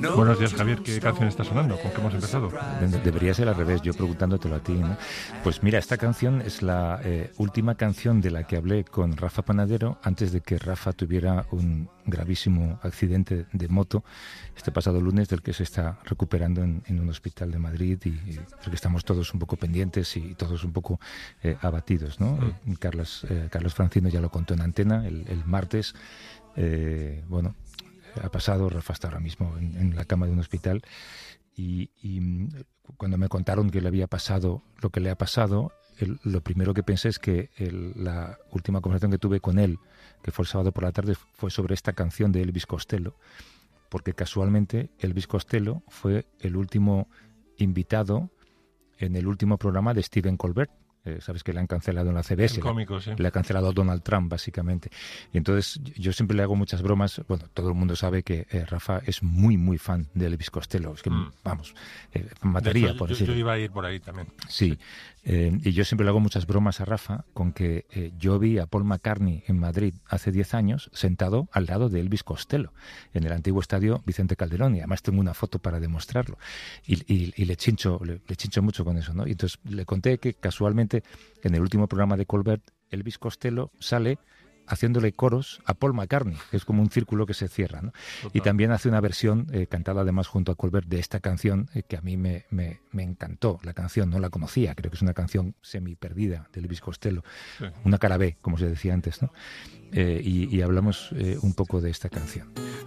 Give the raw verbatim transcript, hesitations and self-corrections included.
Buenos días, Javier. ¿Qué canción está sonando? ¿Con qué hemos empezado? De- Debería ser al revés, yo preguntándotelo a ti, ¿no? Pues mira, esta canción es la eh, última canción de la que hablé con Rafa Panadero antes de que Rafa tuviera un gravísimo accidente de moto este pasado lunes, del que se está recuperando en, en un hospital de Madrid, y, y del que estamos todos un poco pendientes y todos un poco eh, abatidos, ¿no? Mm. Eh, Carlos, eh, Carlos Francino ya lo contó en Antena el, el martes. Eh, bueno, ha pasado, Rafa está ahora mismo en, en la cama de un hospital, y, y mm, cuando me contaron que le había pasado lo que le ha pasado, el- lo primero que pensé es que el- la última conversación que tuve con él, que fue el sábado por la tarde, fue sobre esta canción de Elvis Costello, porque casualmente Elvis Costello fue el último invitado en el último programa de Stephen Colbert. Eh, sabes que le han cancelado en la C B S. El cómico, sí. Le ha cancelado Donald Trump, básicamente. Y entonces yo siempre le hago muchas bromas. Bueno, todo el mundo sabe que eh, Rafa es muy, muy fan de Elvis Costello. Es que, Mm. vamos, eh, De mataría hecho, por yo, decirlo. yo iba a ir por ahí también. Sí, eh, y yo siempre le hago muchas bromas a Rafa con que eh, yo vi a Paul McCartney en Madrid hace diez años sentado al lado de Elvis Costello en el antiguo estadio Vicente Calderón, y además tengo una foto para demostrarlo, y, y- y le chincho le, le chincho mucho con eso, ¿no? Y entonces le conté que casualmente en el último programa de Colbert Elvis Costello sale haciéndole coros a Paul McCartney, que es como un círculo que se cierra, ¿no? Total. Y también hace una versión eh, cantada además junto a Colbert de esta canción, eh, que a mí me, me, me encantó. La canción no la conocía, creo que es una canción semi perdida de Elvis Costello, Sí. una cara B, como se decía antes, ¿no? Eh, y, y hablamos eh, un poco de esta canción.